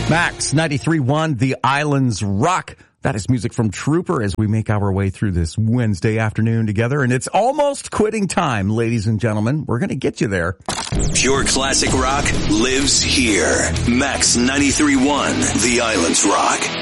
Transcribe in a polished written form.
Max 93.1, The Islands Rock. That is music from Trooper as we make our way through this Wednesday afternoon together. And it's almost quitting time, ladies and gentlemen. We're going to get you there. Pure classic rock lives here. Max 93.1, The Islands Rock.